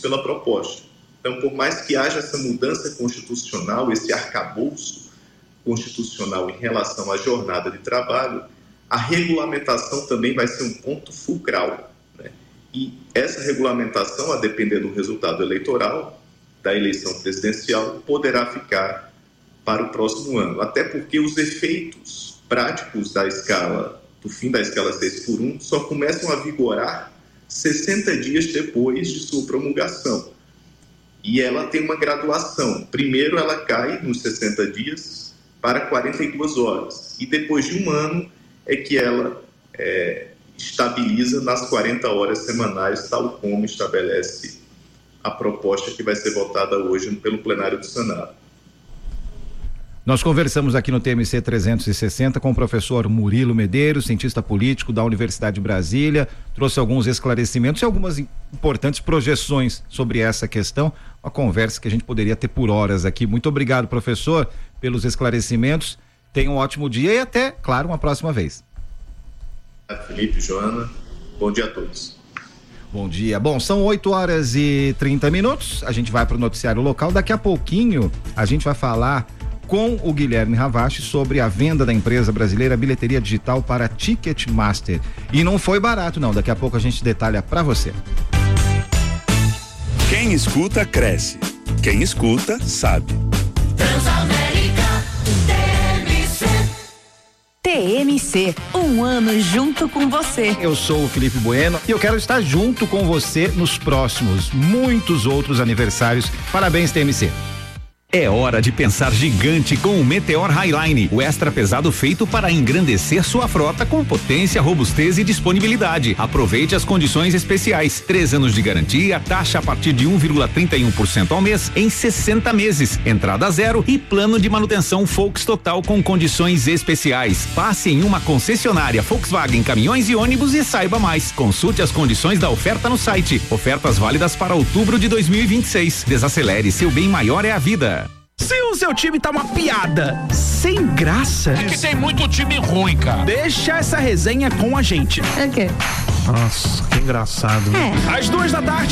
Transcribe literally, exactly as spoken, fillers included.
pela proposta. Então, por mais que haja essa mudança constitucional, esse arcabouço constitucional em relação à jornada de trabalho, a regulamentação também vai ser um ponto fulcral, né? E essa regulamentação, a depender do resultado eleitoral da eleição presidencial, poderá ficar para o próximo ano. Até porque os efeitos práticos da escala, do fim da escala seis por um, só começam a vigorar sessenta dias depois de sua promulgação. E ela tem uma graduação. Primeiro ela cai nos sessenta dias para quarenta e duas horas. E depois de um ano é que ela é, estabiliza nas quarenta horas semanais, tal como estabelece a proposta que vai ser votada hoje pelo plenário do Senado. Nós conversamos aqui no T M C trezentos e sessenta com o professor Murilo Medeiros, cientista político da Universidade de Brasília, trouxe alguns esclarecimentos e algumas importantes projeções sobre essa questão, uma conversa que a gente poderia ter por horas aqui. Muito obrigado, professor, pelos esclarecimentos, tenha um ótimo dia e até, claro, uma próxima vez. Felipe, Joana, bom dia a todos. Bom dia. Bom, são oito horas e trinta minutos, a gente vai para o noticiário local, daqui a pouquinho a gente vai falar com o Guilherme Ravache sobre a venda da empresa brasileira Bilheteria Digital para Ticketmaster. E não foi barato não, daqui a pouco a gente detalha para você. Quem escuta, cresce. Quem escuta, sabe. Transamérica T M C. T M C, um ano junto com você. Eu sou o Felipe Bueno e eu quero estar junto com você nos próximos, muitos outros aniversários. Parabéns, T M C. É hora de pensar gigante com o Meteor Highline, o extra pesado feito para engrandecer sua frota com potência, robustez e disponibilidade. Aproveite as condições especiais. Três anos de garantia, taxa a partir de um vírgula trinta e um por cento ao mês em sessenta meses, entrada zero e plano de manutenção Volks Total com condições especiais. Passe em uma concessionária Volkswagen Caminhões e Ônibus e saiba mais. Consulte as condições da oferta no site. Ofertas válidas para outubro de dois mil e vinte e seis. Desacelere, seu bem maior é a vida. Se o seu time tá uma piada sem graça... É que tem muito time ruim, cara. Deixa essa resenha com a gente. É o quê? Nossa, que engraçado. É. Às duas da tarde.